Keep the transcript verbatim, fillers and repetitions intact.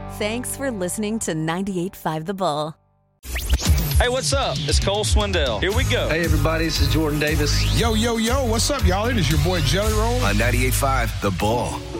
Thanks for listening to ninety-eight point five The Bull. Hey, what's up? It's Cole Swindell. Here we go. Hey, everybody. This is Jordan Davis. Yo, yo, yo. What's up, y'all? It is your boy Jelly Roll. On ninety-eight point five The Bull.